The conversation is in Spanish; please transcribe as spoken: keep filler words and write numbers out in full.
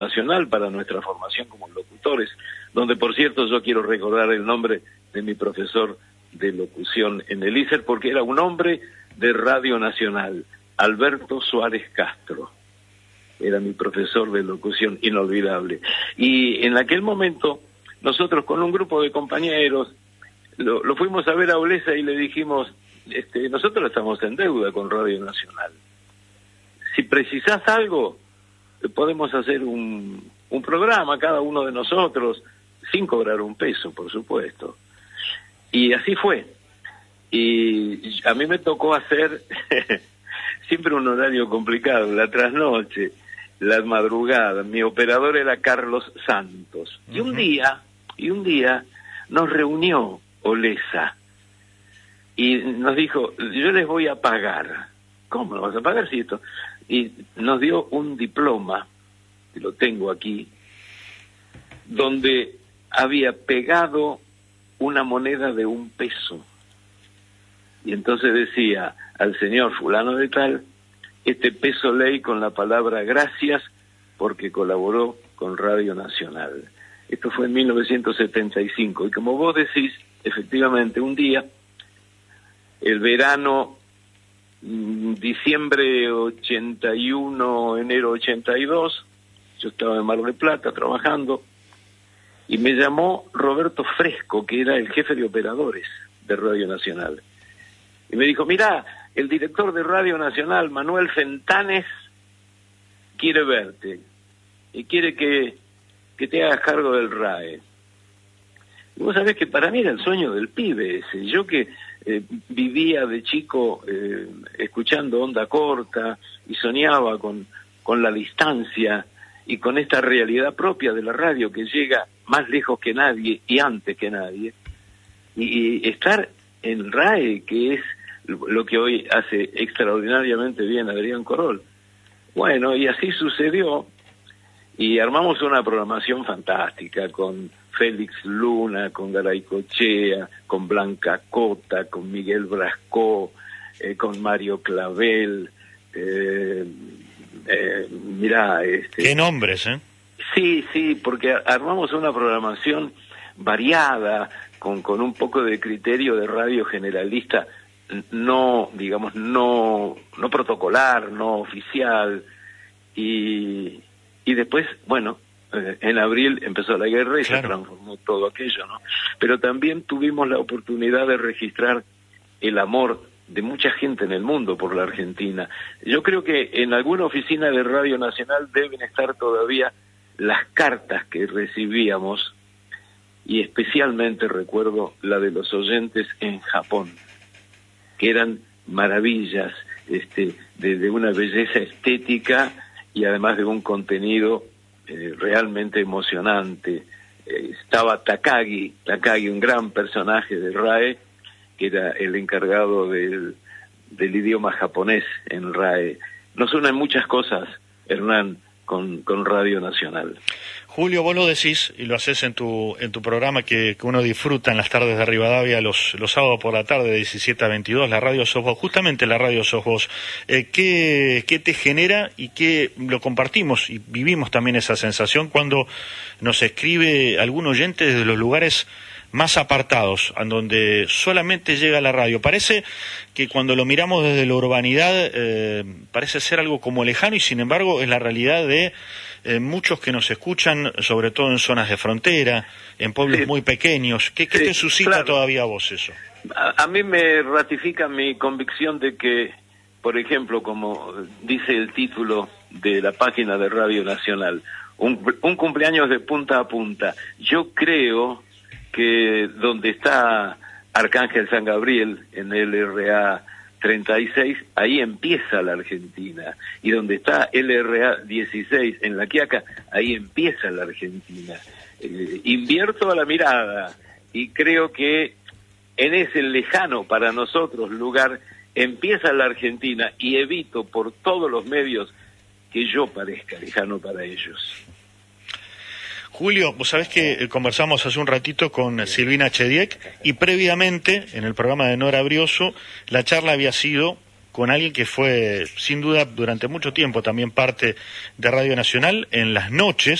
Nacional para nuestra formación como locutores, donde por cierto yo quiero recordar el nombre de mi profesor de locución en el I S E R, porque era un hombre de Radio Nacional, Alberto Suárez Castro, era mi profesor de locución inolvidable. Y en aquel momento nosotros con un grupo de compañeros lo, lo fuimos a ver a Olesa y le dijimos, este, nosotros estamos en deuda con Radio Nacional, si precisás algo podemos hacer un, un programa cada uno de nosotros sin cobrar un peso, por supuesto. Y así fue. Y a mí me tocó hacer siempre un horario complicado, la trasnoche, las madrugadas. Mi operador era Carlos Santos. Uh-huh. Y un día, y un día nos reunió Olesa y nos dijo, yo les voy a pagar. ¿Cómo lo vas a pagar si esto? Y nos dio un diploma, que lo tengo aquí, donde había pegado una moneda de un peso. Y entonces decía al señor fulano de tal, este peso ley con la palabra gracias porque colaboró con Radio Nacional. Esto fue en mil novecientos setenta y cinco. Y como vos decís, efectivamente, un día, el verano, diciembre ochenta y uno, enero ochenta y dos, yo estaba en Mar del Plata trabajando, y me llamó Roberto Fresco, que era el jefe de operadores de Radio Nacional. Y me dijo, mirá, el director de Radio Nacional, Manuel Fentanes, quiere verte, y quiere que, que te hagas cargo del R A E. Y vos sabés que para mí era el sueño del pibe ese. Yo que eh, vivía de chico eh, escuchando Onda Corta y soñaba con, con la distancia y con esta realidad propia de la radio que llega más lejos que nadie y antes que nadie. Y, y estar en R A E, que es lo que hoy hace extraordinariamente bien Adrián Corol. Bueno, y así sucedió, y armamos una programación fantástica con Félix Luna, con Garay Cochea, con Blanca Cota, con Miguel Brascó, eh, con Mario Clavel, eh, eh, mirá, este... ¿Qué nombres, eh? Sí, sí, porque armamos una programación variada, con, con un poco de criterio de radio generalista, no, digamos, no, no protocolar, no oficial, y, y después, bueno, eh, en abril empezó la guerra y claro, se transformó todo aquello, ¿no? Pero también tuvimos la oportunidad de registrar el amor de mucha gente en el mundo por la Argentina. Yo creo que en alguna oficina de Radio Nacional deben estar todavía las cartas que recibíamos, y especialmente recuerdo la de los oyentes en Japón, que eran maravillas, este, de, de una belleza estética y además de un contenido eh, realmente emocionante. Eh, estaba Takagi, Takagi, un gran personaje de R A E, que era el encargado del, del idioma japonés en R A E. Nos unen muchas cosas, Hernán, con, con Radio Nacional. Julio, vos lo decís y lo haces en tu en tu programa que, que uno disfruta en las tardes de Rivadavia, los los sábados por la tarde de diecisiete a veintidós, la radio sos vos, justamente la radio sos vos. Eh, ¿qué, ¿Qué te genera y qué lo compartimos y vivimos también esa sensación cuando nos escribe algún oyente desde los lugares más apartados, en donde solamente llega la radio? Parece que cuando lo miramos desde la urbanidad eh, parece ser algo como lejano, y sin embargo es la realidad de eh, muchos que nos escuchan, sobre todo en zonas de frontera, en pueblos sí, muy pequeños. ¿Qué, qué sí, te suscita claro, todavía a vos eso? A, a mí me ratifica mi convicción de que, por ejemplo, como dice el título de la página de Radio Nacional, un, un cumpleaños de punta a punta. Yo creo que donde está Arcángel San Gabriel en el R A treinta y seis, ahí empieza la Argentina, y donde está el R A dieciséis en La Quiaca, ahí empieza la Argentina. Eh, invierto la mirada y creo que en ese lejano para nosotros lugar empieza la Argentina, y evito por todos los medios que yo parezca lejano para ellos. Julio, vos sabés que conversamos hace un ratito con Silvina Chediek, y previamente, en el programa de Nora Brioso, la charla había sido con alguien que fue, sin duda, durante mucho tiempo también parte de Radio Nacional en las noches,